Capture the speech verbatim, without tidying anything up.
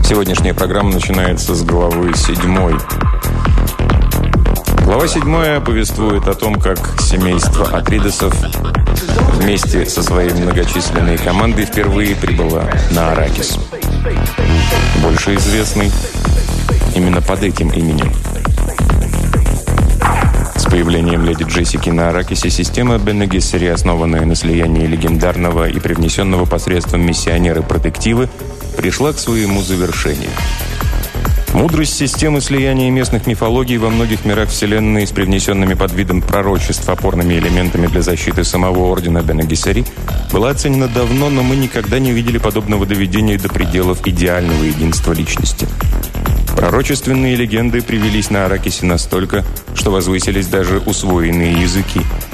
Сегодняшняя программа начинается с главы седьмой. Глава седьмая повествует о том, как семейство Атридесов вместе со своей многочисленной командой впервые прибыло на Аракис. Больше известный именно под этим именем. С появлением леди Джессики на Аракисе система Бене Гессери, основанная на слиянии легендарного и привнесенного посредством миссионера Протективы, пришла к своему завершению. Мудрость системы слияния местных мифологий во многих мирах Вселенной с привнесенными под видом пророчеств опорными элементами для защиты самого ордена Бене Гессери была оценена давно, но мы никогда не видели подобного доведения до пределов идеального единства личности. Пророчественные легенды привились на Аракисе настолько, что возвысились даже усвоенные языки.